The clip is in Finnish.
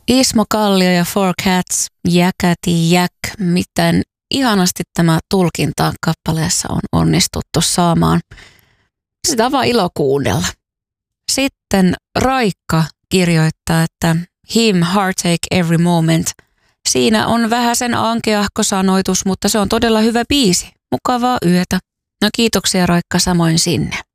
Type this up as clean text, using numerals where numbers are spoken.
Ismo Kallio ja Four Cats, jäkäti jäk. Miten ihanasti tämä tulkinta kappaleessa on onnistuttu saamaan. Sitä on vaan ilo kuunnella. Sitten Raikka kirjoittaa, että Him, Heartache Every Moment. Siinä on vähän sen ankeahko sanoitus, mutta se on todella hyvä biisi. Mukavaa yötä. No kiitoksia Raikka samoin sinne.